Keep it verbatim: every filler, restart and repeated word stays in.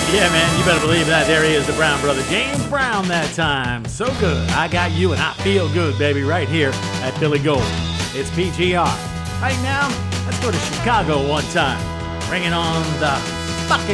Yeah, man, you better believe that. There he is, the Brown brother, James Brown that time. So good. I got you and I feel good, baby, right here at Billy Gold. It's P G R. Right now, let's go to Chicago one time. Bringing on the fucking